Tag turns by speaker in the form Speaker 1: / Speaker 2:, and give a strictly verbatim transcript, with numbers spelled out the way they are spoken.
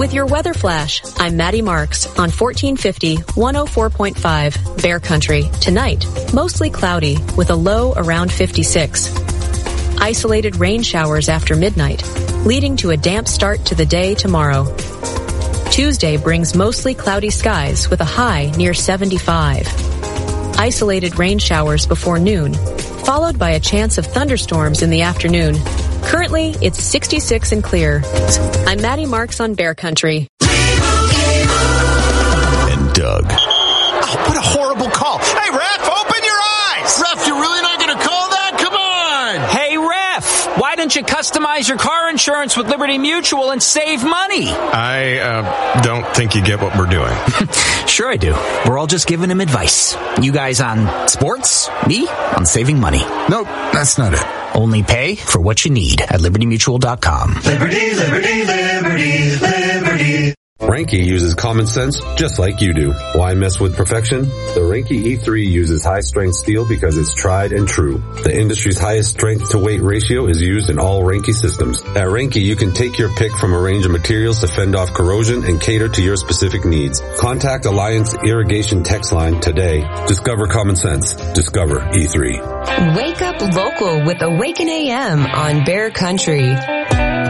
Speaker 1: With your weather flash, I'm Maddie Marks on fourteen fifty, one oh four point five Bear Country. Tonight, mostly cloudy with a low around fifty-six. Isolated rain showers after midnight, leading to a damp start to the day tomorrow. Tuesday brings mostly cloudy skies with a high near seventy-five. Isolated rain showers before noon, followed by a chance of thunderstorms in the afternoon. Currently, it's sixty-six and clear. I'm Maddie Marks on Bear Country.
Speaker 2: And Doug.
Speaker 3: Oh, what a horrible call. Hey, Ref, open your eyes. Ref, you're really not going to call that? Come on.
Speaker 4: Hey, Ref, why don't you customize your car insurance with Liberty Mutual and save money?
Speaker 3: I uh, don't think you get what we're doing.
Speaker 4: Sure I do. We're all just giving him advice. You guys on sports, me on saving money.
Speaker 3: Nope, that's not it.
Speaker 4: Only pay for what you need at liberty mutual dot com.
Speaker 5: Liberty, liberty, liberty, liberty.
Speaker 6: Reinke uses common sense just like you do. Why mess with perfection? The Reinke E three uses high-strength steel because it's tried and true. The industry's highest strength-to-weight ratio is used in all Reinke systems. At Reinke, you can take your pick from a range of materials to fend off corrosion and cater to your specific needs. Contact Alliance Irrigation text line today. Discover common sense. Discover E three.
Speaker 7: Wake up local with Awaken A M on Bear Country.